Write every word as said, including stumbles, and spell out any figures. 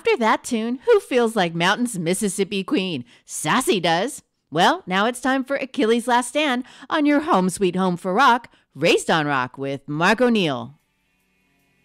After that tune, who feels like Mountain's Mississippi Queen? Sassy does. Well, now it's time for Achilles' Last Stand on your home sweet home for rock, Raised on Rock with Mark O'Neill.